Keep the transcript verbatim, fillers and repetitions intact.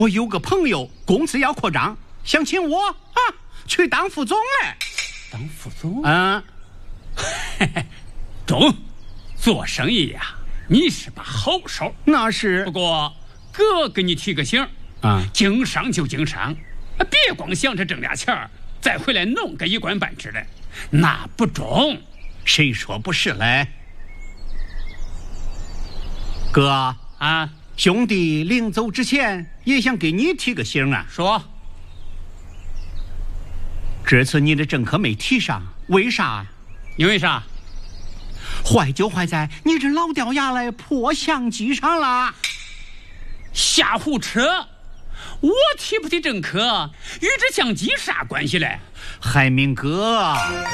我有个朋友公司要扩张，想请我啊去当副总嘞。 当副总？ 嗯， 中，做生意呀，你是把好手。 那是。 不过，哥给你提个醒啊， 经商就经商，别光想着挣俩钱儿，再回来弄个一官半职的，那不中。 谁说不是嘞？哥啊， 兄弟临走之前也想给你提个醒啊。 说， 这次你的政课没提上，为啥？ 因为啥？ 坏就坏在你这老掉牙来破相机上了。 瞎胡扯！我提不提政课与这相机啥关系嘞？ 海明哥。